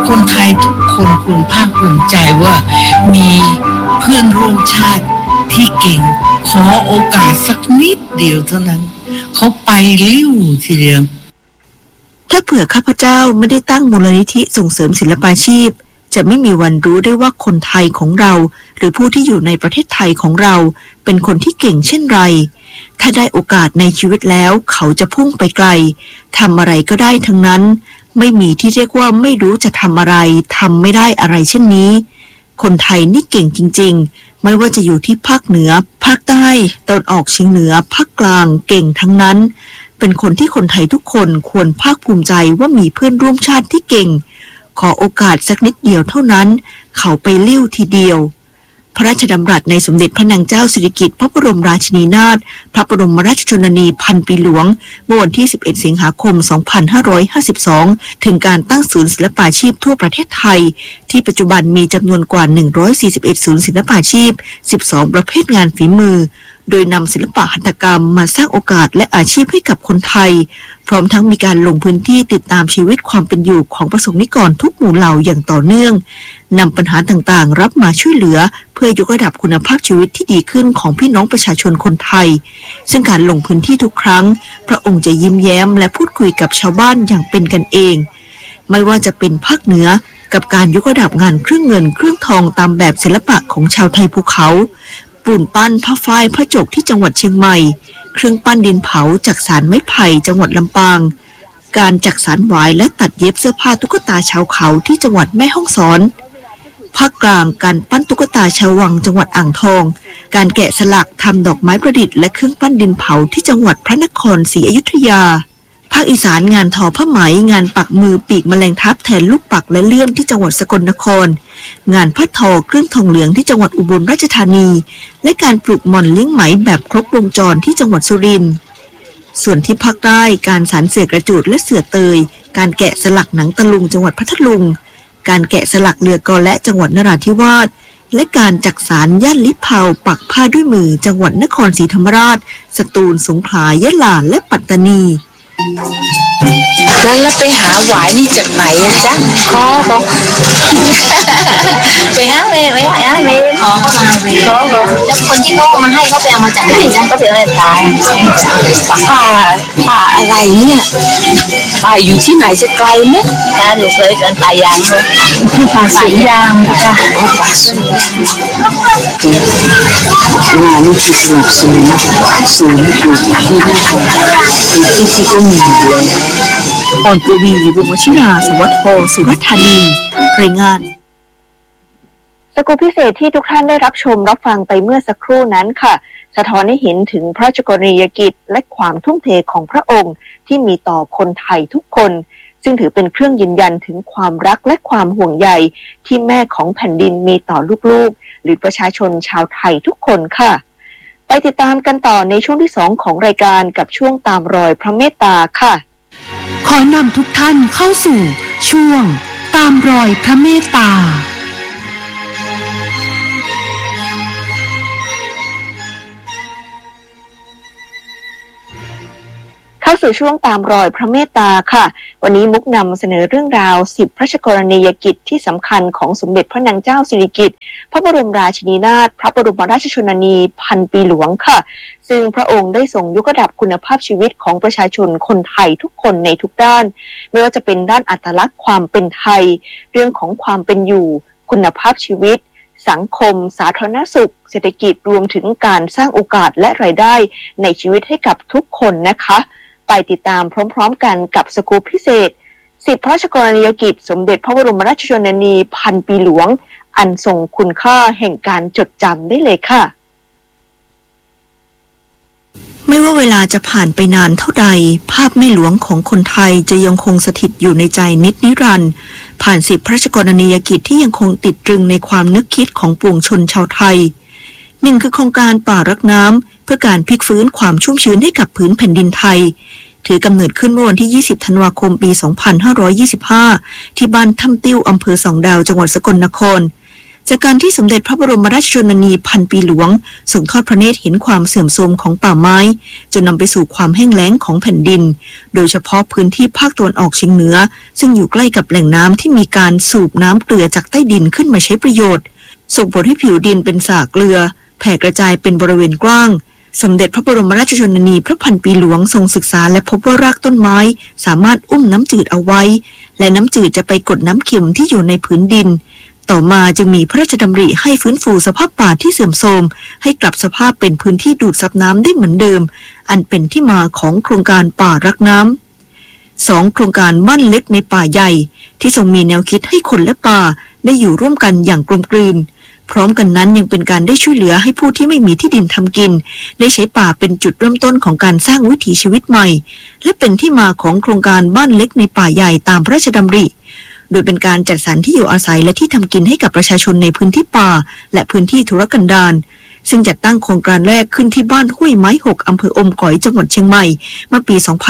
คนไทยทุกคนควรภาคภูมิใจว่ามีเพื่อนร่วมชาติที่เก่งขอโอกาสสักนิดเดียวเท่านั้นเขาไปลิ้วทีเดียวถ้าเผื่อข้าพเจ้าไม่ได้ตั้งมูลนิธิส่งเสริมศิลปาชีพจะไม่มีวันรู้ได้ว่าคนไทยของเราหรือผู้ที่อยู่ในประเทศไทยของเราเป็นคนที่เก่งเช่นไรถ้าได้โอกาสในชีวิตแล้วเขาจะพุ่งไปไกลทำอะไรก็ได้ทั้งนั้นไม่มีที่เรียกว่าไม่รู้จะทำอะไรทำไม่ได้อะไรเช่นนี้คนไทยนี่เก่งจริงๆไม่ว่าจะอยู่ที่ภาคเหนือภาคใต้ตะวันออกเฉียงเหนือภาคกลางเก่งทั้งนั้นเป็นคนที่คนไทยทุกคนควรภาคภูมิใจว่ามีเพื่อนร่วมชาติที่เก่งขอโอกาสสักนิดเดียวเท่านั้นเขาไปลิ้วทีเดียวพระราชดำรัสในสมเด็จพระนางเจ้าสิริกิติ์พระบรมราชินีนาถพระบรมราชชนนีพันปีหลวงเมื่อวันที่11สิงหาคม2552ถึงการตั้งศูนย์ศิลปาชีพทั่วประเทศไทยที่ปัจจุบันมีจำนวนกว่า141ศูนย์ศิลปาชีพ12ประเภทงานฝีมือโดยนำศิลปะหัตถกรรมมาสร้างโอกาสและอาชีพให้กับคนไทยพร้อมทั้งมีการลงพื้นที่ติดตามชีวิตความเป็นอยู่ของประสบนิกรทุกหมู่เหล่าอย่างต่อเนื่องนำปัญหาต่างๆรับมาช่วยเหลือเพื่อยกระดับคุณภาพชีวิตที่ดีขึ้นของพี่น้องประชาชนคนไทยซึ่งการลงพื้นที่ทุกครั้งพระองค์จะยิ้มแย้มและพูดคุยกับชาวบ้านอย่างเป็นกันเองไม่ว่าจะเป็นภาคเหนือกับการยกระดับงานเครื่องเงินเครื่องทองตามแบบศิลปะของชาวไทยภูเขาปูนปั้นผ้าฝ้ายผ้าจกที่จังหวัดเชียงใหม่เครื่องปั้นดินเผาจักสานไม้ไผ่จังหวัดลำปางการจักสานหวายและตัดเย็บเสื้อผ้าตุ๊กตาชาวเขาที่จังหวัดแม่ฮ่องสอนภาคกลางการปั้นตุ๊กตาชาววังจังหวัดอ่างทองการแกะสลักทำดอกไม้ประดิษฐ์และเครื่องปั้นดินเผาที่จังหวัดพระนครศรีอยุธยาภาคอีสานงานทอผ้าไหมงานปักมือปีกแมลงทับแทนลูกปักและเลื่อมที่จังหวัดสกลนครงานผ้าทอเครื่องทองเหลืองที่จังหวัดอุบลราชธานีและการปลูกหม่อนเลี้ยงไหมแบบครบวงจรที่จังหวัดสุรินทร์ส่วนที่ภาคใต้การสานเสือกระจูดและเสือเตยการแกะสลักหนังตะลุงจังหวัดพัทลุงการแกะสลักเรือกอและจังหวัดนราธิวาสและการจักสานย่านลิเผาปักผ้าด้วยมือจังหวัดนครศรีธรรมราชสตูลสงขลายะลาและปัตตานีแล้วไปหาหวายนี่จากไหนจ๊ะขอบอกไปหาเมย์ขอเข้ามาเมย์แล้วคนที่เขามาให้เขาไปเอามาจากไหนจ๊ะก็เป็นอะไรตายป่าอะไรเนี่ยป่าอยู่ที่ไหนจะไกลไหมจ้าหนูเคยเดินป่ายางเลยป่าสวนยางจ้ะป่าสวนงานนี่คือสนับสนุนศูนย์อยู่ที่ก็มีเลยอ่อนกวีบุญวชิราสวัสดิ์โพสุรธานีรายงานสกู๊ปพิเศษที่ทุกท่านได้รับชมรับฟังไปเมื่อสักครู่นั้นค่ะสะท้อนให้เห็นถึงพระราชกรณียกิจและความทุ่มเทของพระองค์ที่มีต่อคนไทยทุกคนซึ่งถือเป็นเครื่องยืนยันถึงความรักและความห่วงใยที่แม่ของแผ่นดินมีต่อลูกๆหรือประชาชนชาวไทยทุกคนค่ะไปติดตามกันต่อในช่วงที่2ของรายการกับช่วงตามรอยพระเมตตาค่ะขอนำทุกท่านเข้าสู่ช่วงตามรอยพระเมตตาเข้าสู่ช่วงตามรอยพระเมตตาค่ะวันนี้มุกนำเสนอเรื่องราว10พระราชกรณียกิจที่สำคัญของสมเด็จพระนางเจ้าสิริกิติ์พระบรมราชินีนาถพระบรมราชชนนีพันปีหลวงค่ะซึ่งพระองค์ได้ทรงยกระดับคุณภาพชีวิตของประชาชนคนไทยทุกคนในทุกด้านไม่ว่าจะเป็นด้านอัตลักษณ์ความเป็นไทยเรื่องของความเป็นอยู่คุณภาพชีวิตสังคมสาธารณสุขเศรษฐกิจรวมถึงการสร้างโอกาสและรายได้ในชีวิตให้กับทุกคนนะคะไปติดตามพร้อมๆกันกับสกู๊ปพิเศษ10พระราชกรณียกิจสมเด็จพระบรมราชชนนีพันปีหลวงอันทรงคุณค่าแห่งการจดจำได้เลยค่ะไม่ว่าเวลาจะผ่านไปนานเท่าใดภาพแม่หลวงของคนไทยจะยังคงสถิตอยู่ในใจนิรันดร์ผ่าน10พระราชกรณียกิจที่ยังคงติดตรึงในความนึกคิดของปวงชนชาวไทยหนึ่งคือโครงการป่ารักน้ำเพื่อการพลิกฟื้นความชุ่มชื้นให้กับผืนแผ่นดินไทยถือกำเนิดขึ้นเมื่อวันที่20ธันวาคมปี2525ที่บ้านถ้ำติ้วอำเภอสองดาวจังหวัดสกลนครจากการที่สมเด็จพระบรมราชชนนีพันปีหลวงส่งทอดพระเนตรเห็นความเสื่อมโทรมของป่าไม้จนนำไปสู่ความแห้งแล้งของแผ่นดินโดยเฉพาะพื้นที่ภาคตะวันออกเฉียงเหนือซึ่งอยู่ใกล้กับแหล่งน้ำที่มีการสูบน้ำเกลือจากใต้ดินขึ้นมาใช้ประโยชน์ส่งผลให้ผิวดินเป็นสระเกลือแผ่กระจายเป็นบริเวณกว้างสมเด็จพระบรมราชชนนีพระพันปีหลวงทรงศึกษาและพบว่ารากต้นไม้สามารถอุ้มน้ำจืดเอาไว้และน้ำจืดจะไปกดน้ำเค็มที่อยู่ในพื้นดินต่อมาจึงมีพระราชดำริให้ฟื้นฟูสภาพป่าที่เสื่อมโทรมให้กลับสภาพเป็นพื้นที่ดูดซับน้ำได้เหมือนเดิมอันเป็นที่มาของโครงการป่ารักน้ำ 2. โครงการบ้านเล็กในป่าใหญ่ที่ทรงมีแนวคิดให้คนและป่าได้อยู่ร่วมกันอย่างกลมกลืนพร้อมกันนั้นยังเป็นการได้ช่วยเหลือให้ผู้ที่ไม่มีที่ดินทำกินได้ใช้ป่าเป็นจุดเริ่มต้นของการสร้างวิถีชีวิตใหม่และเป็นที่มาของโครงการบ้านเล็กในป่าใหญ่ตามพระราชดำริโดยเป็นการจัดสรรที่อยู่อาศัยและที่ทำกินให้กับประชาชนในพื้นที่ป่าและพื้นที่ทุรกันดารซึ่งจัดตั้งโครงการแรกขึ้นที่บ้านห้วยไม้หกอำเภออมก๋อยจังหวัดเชียงใหม่เมื่อปี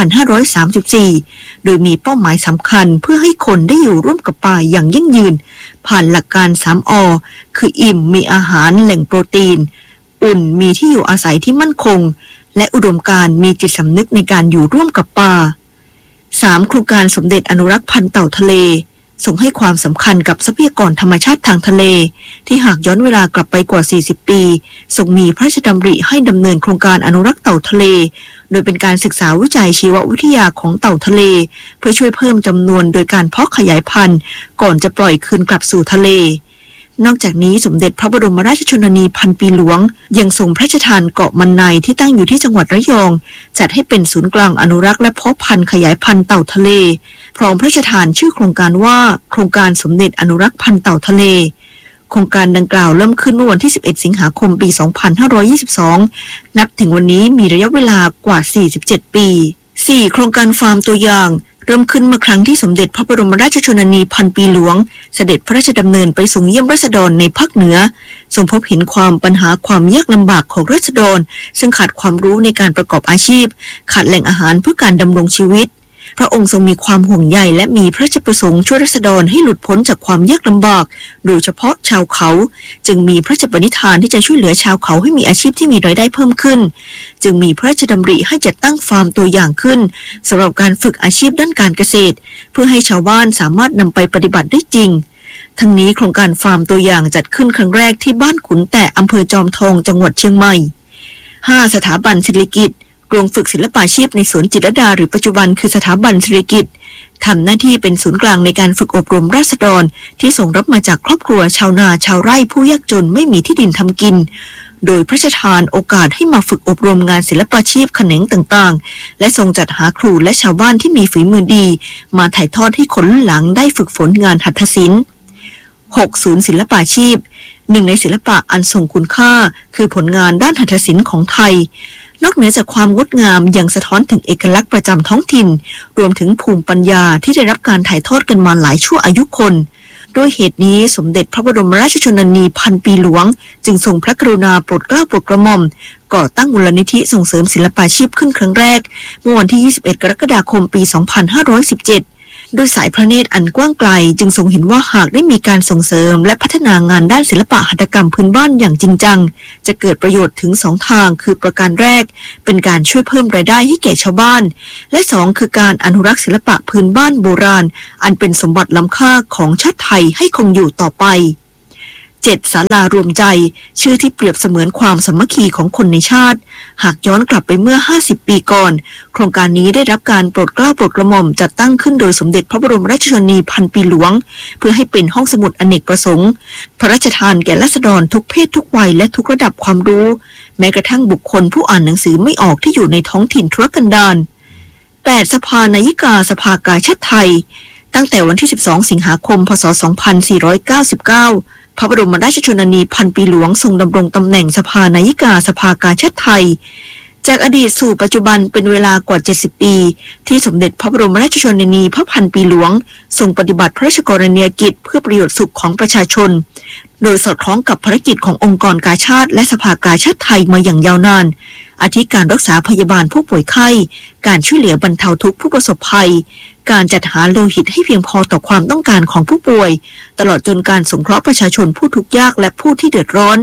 2534 โดยมีเป้าหมายสำคัญเพื่อให้คนได้อยู่ร่วมกับป่าอย่างยั่งยืนผ่านหลักการ3 อคืออิ่มมีอาหารแหล่งโปรตีนอุ่นมีที่อยู่อาศัยที่มั่นคงและอุดมการณ์มีจิตสำนึกในการอยู่ร่วมกับป่า 3. โครงการสมเด็จอนุรักษ์พันธุ์เต่าทะเลทรงให้ความสำคัญกับทรัพยากรธรรมชาติทางทะเลที่หากย้อนเวลากลับไปกว่า40 ปีทรงมีพระราชดำริให้ดำเนินโครงการอนุรักษ์เต่าทะเลโดยเป็นการศึกษาวิจัยชีววิทยาของเต่าทะเลเพื่อช่วยเพิ่มจำนวนโดยการเพาะขยายพันธุ์ก่อนจะปล่อยคืนกลับสู่ทะเลนอกจากนี้สมเด็จพระบรมราชชนนีพันปีหลวงยังทรงพระราชทานเกาะมันในที่ตั้งอยู่ที่จังหวัดระยองจัดให้เป็นศูนย์กลางอนุรักษ์และเพาะพันธุ์ขยายพันธุ์เต่าทะเลพร้อมพระราชทานชื่อโครงการว่าโครงการสมเด็จอนุรักษ์พันธุ์เต่าทะเลโครงการดังกล่าวเริ่มขึ้นเมื่อวันที่11 สิงหาคมปี 2522 นับถึงวันนี้มีระยะเวลากว่า47 ปี 4. โครงการฟาร์มตัวอย่างเริ่มขึ้นเมื่อครั้งที่สมเด็จพระบรมราชชนนีพันปีหลวงเสด็จพระราชดำเนินไปทรงเยี่ยมราษฎรในภาคเหนือทรงพบเห็นปัญหาความยากลำบากของราษฎรซึ่งขาดความรู้ในการประกอบอาชีพขาดแหล่งอาหารเพื่อการดำรงชีวิตพระองค์ทรงมีความห่วงใยและมีพระราชประสงค์ช่วยราษฎรให้หลุดพ้นจากความยากลำบากโดยเฉพาะชาวเขาจึงมีพระราชปณิธานที่จะช่วยเหลือชาวเขาให้มีอาชีพที่มีรายได้เพิ่มขึ้นจึงมีพระราชดำริให้จัดตั้งฟาร์มตัวอย่างขึ้นสำหรับการฝึกอาชีพด้านการเกษตรเพื่อให้ชาวบ้านสามารถนำไปปฏิบัติได้จริงทั้งนี้โครงการฟาร์มตัวอย่างจัดขึ้นครั้งแรกที่บ้านขุนแตะอำเภอจอมทองจังหวัดเชียงใหม่ 5. สถาบันศิริกิติ์โรงฝึกศิลปาชีพในสวนจิตรลดาหรือปัจจุบันคือสถาบันศิริกิติ์ทำหน้าที่เป็นศูนย์กลางในการฝึกอบรมราษฎรที่ส่งรับมาจากครอบครัวชาวนาชาวไร่ผู้ยากจนไม่มีที่ดินทำกินโดยพระราชทานโอกาสให้มาฝึกอบรมงานศิลปาชีพแขนงต่างๆและทรงจัดหาครูและชาวบ้านที่มีฝีมือดีมาถ่ายทอดให้คนรุ่นหลังได้ฝึกฝนงานหัตถศิลป์ 6. ศูนย์ศิลปาชีพหนึ่งในศิลปะอันทรงคุณค่าคือผลงานด้านหัตถศิลป์ของไทยนอกเหนือจากความงดงามยังสะท้อนถึงเอกลักษณ์ประจำท้องถิ่นรวมถึงภูมิปัญญาที่ได้รับการถ่ายทอดกันมาหลายชั่วอายุคนด้วยเหตุนี้สมเด็จพระบรมราชชนนีพันปีหลวงจึงทรงพระกรุณาโปรดเกล้าโปรดกระหม่อมก่อตั้งมูลนิธิส่งเสริมศิลปาชีพขึ้นครั้งแรกเมื่อวันที่ 21 กรกฎาคม ปี 2517ด้วยสายพระเนตรอันกว้างไกลจึงทรงเห็นว่าหากได้มีการส่งเสริมและพัฒนางานด้านศิลปะหัตถกรรมพื้นบ้านอย่างจริงจังจะเกิดประโยชน์ถึง2 ทางคือประการแรกเป็นการช่วยเพิ่มรายได้ให้แก่ชาวบ้านและ2คือการอนุรักษ์ศิลปะพื้นบ้านโบราณอันเป็นสมบัติล้ำค่าของชาติไทยให้คงอยู่ต่อไป 7. ศาลารวมใจชื่อที่เปรียบเสมือนความสามัคคีของคนในชาติหากย้อนกลับไปเมื่อ50 ปีก่อนโครงการนี้ได้รับการโปรดเกล้าโปรดกระหม่อมจัดตั้งขึ้นโดยสมเด็จพระบรมราชชนนีพันปีหลวงเพื่อให้เป็นห้องสมุดอเนกประสงค์พระราชทานแก่ราษฎรทุกเพศทุกวัยและทุกระดับความรู้แม้กระทั่งบุคคลผู้อ่านหนังสือไม่ออกที่อยู่ในท้องถิ่นทุรกันดาร 8. สภานายิกาสภากาชาดไทยตั้งแต่วันที่12 สิงหาคม พ.ศ. 2499พระบรมราชชนนีพันปีหลวงทรงดำรงตำแหน่งสภานายิกาสภากาชาดไทยจากอดีตสู่ปัจจุบันเป็นเวลากว่า70ปีที่สมเด็จพระบรมราชชนนีพระพันปีหลวงทรงปฏิบัติพระราชกรณียกิจเพื่อประโยชน์สุขของประชาชนโดยสอดคล้องกับภารกิจขององค์กรกาชาดและสภากาชาดไทยมาอย่างยาวนานอาทิการรักษาพยาบาลผู้ป่วยไข้การช่วยเหลือบรรเทาทุกข์ผู้ประสบภัยการจัดหาโลหิตให้เพียงพอต่อความต้องการของผู้ป่วยตลอดจนการสงเคราะห์ประชาชนผู้ทุกข์ยากและผู้ที่เดือดร้อน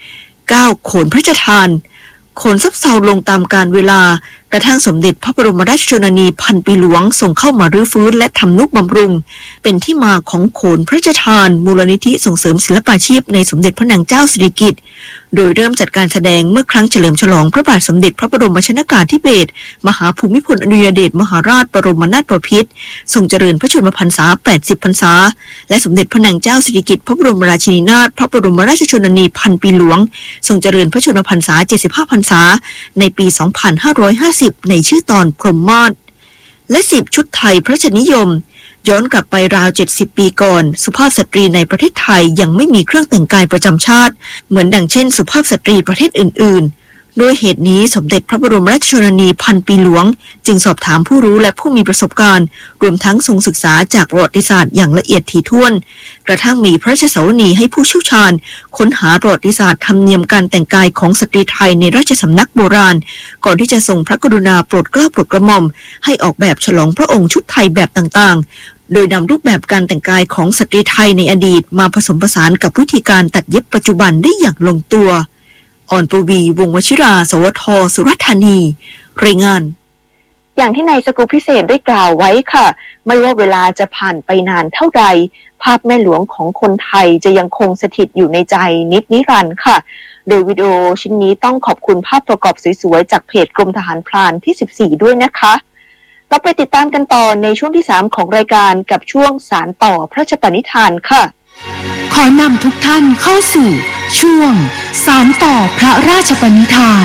9. โขนพระราชทานโขนซบเซาลงตามกาลเวลากระทั่งสมเด็จพระบรมราชชนนีพันปีหลวงส่งเข้ามารื้อฟื้นและทำนุบำรุงเป็นที่มาของโขนพระราชทานมูลนิธิส่งเสริมศิลปาชีพในสมเด็จพระนางเจ้าสิริกิติ์โดยเริ่มจัดการแสดงเมื่อครั้งเฉลิมฉลองพระบาทสมเด็จพระบรมชนกาธิเบศรมหาภูมิพลอดุลยเดชมหาราชบรมนาถบพิตรทรงเจริญพระชนมพรรษา80พรรษาและสมเด็จพระนางเจ้าสิริกิติ์พระบรมราชินีนาถพระบรมราชชนนีพันปีหลวงทรงเจริญพระชนมพรรษา75พรรษาในปี2550ในชื่อตอนพรหมมาศและ 10 ชุดไทยพระราชนิยมย้อนกลับไปราว70ปีก่อนสุภาพสตรีในประเทศไทยยังไม่มีเครื่องแต่งกายประจำชาติเหมือนดังเช่นสุภาพสตรีประเทศอื่นๆด้วยเหตุนี้สมเด็จพระบรมราชชนนีพันปีหลวงจึงสอบถามผู้รู้และผู้มีประสบการณ์รวมทั้งทรงศึกษาจากประวัติศาสตร์อย่างละเอียดถี่ถ้วนกระทั่งมีพระราชสวนีให้ผู้เชี่ยวชาญค้นหาประวัติศาสตร์ธรรมเนียมการแต่งกายของสตรีไทยในราชสำนักโบราณก่อนที่จะทรงพระกรุณาโปรดเกล้าโปรดกระหม่อมให้ออกแบบฉลองพระองค์ชุดไทยแบบต่างๆโดยนำรูปแบบการแต่งกายของสตรีไทยในอดีตมาผสมผสานกับวิธีการตัดเย็บปัจจุบันได้อย่างลงตัวอ่อนปวีวงศ์วชิรา สวท สุราษฎร์ธานีรายงานอย่างที่นายสกูพิเศษได้กล่าวไว้ค่ะไม่ว่าเวลาจะผ่านไปนานเท่าใดภาพแม่หลวงของคนไทยจะยังคงสถิตอยู่ในใจนิรันดร์ค่ะโดยวิดีโอชิ้นนี้ต้องขอบคุณภาพประกอบสวยๆจากเพจกรมทหารพรานที่14ด้วยนะคะเราไปติดตามกันต่อในช่วงที่3ของรายการกับช่วงสานต่อพระราชปณิธานค่ะขอนำทุกท่านเข้าสู่ช่วงสานต่อพระราชปณิธาน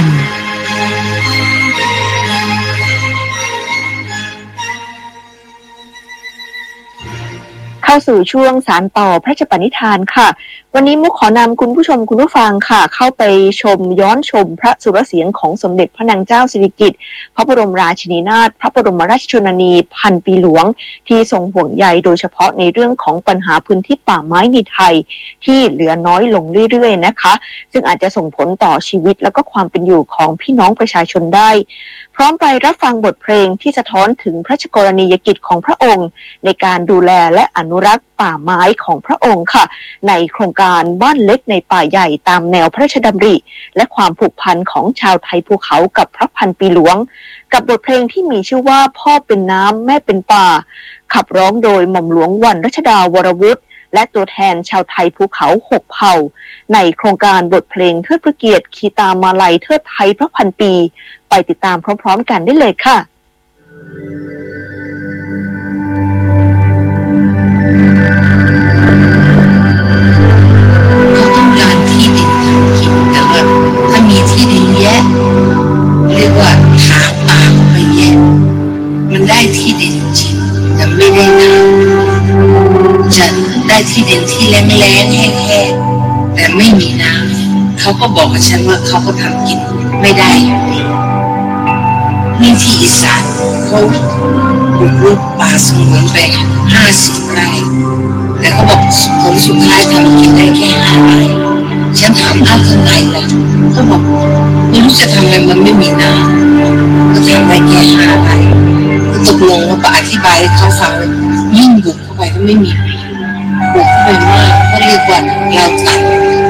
เข้าสู่ช่วงสานต่อพระราชปณิธานค่ะวันนี้มุกขอนำคุณผู้ชมคุณผู้ฟังค่ะเข้าไปย้อนชมพระสุรเสียงของสมเด็จพระนางเจ้าสิริกิติ์พระบรมราชินีนาถพระบรมราชชนนีพันปีหลวงที่ทรงห่วงใยโดยเฉพาะในเรื่องของปัญหาพื้นที่ป่าไม้ในไทยที่เหลือน้อยลงเรื่อยๆนะคะซึ่งอาจจะส่งผลต่อชีวิตแล้วก็ความเป็นอยู่ของพี่น้องประชาชนได้พร้อมไปรับฟังบทเพลงที่สะท้อนถึงพระราชกรณียกิจของพระองค์ในการดูแลและอนุรักษ์ป่าไม้ของพระองค์ค่ะในโครงการบ้านเล็กในป่าใหญ่ตามแนวพระราชดำริและความผูกพันของชาวไทยภูเขากับพระพันปีหลวงกับบทเพลงที่มีชื่อว่าพ่อเป็นน้ำแม่เป็นป่าขับร้องโดยหม่อมหลวงวรรณรัชดาวรวุฒิและตัวแทนชาวไทยภูเขา6เผ่าในโครงการบทเพลงเทิดพระเกียรติขีตามาลัยเทิดไทยพระพันปีไปติดตามพร้อมๆกันได้เลยค่ะเขาต้องการที่ดินทำกินแต่ว่าถ้ามีที่ดินแยะเรียกว่าถางป่าไปแยะมันได้ที่ดินจริงแต่ไม่ได้น้ำจะได้ที่ดินที่แล้งๆแห้งๆแต่ไม่มีน้ำเขาก็บอกกับฉันว่าเขาก็ทำกินไม่ได้อยู่ดีนี่ที่อีสานเขาบุกรุกป่าสงวนไป50 ไร่แต่เขาบอกผลสุดท้ายทำกินได้แค่5 ไร่ฉันถามทำไงล่ะเขาบอกไม่รู้จะทำไงมันไม่มีน้ำก็ทำได้แค่5 ไร่ก็ตกลงว่าอธิบายให้เขาฟังยิ่งบุกเข้าไปก็ไม่มีบุกเข้าไปมากก็เรียกว่าเราตัด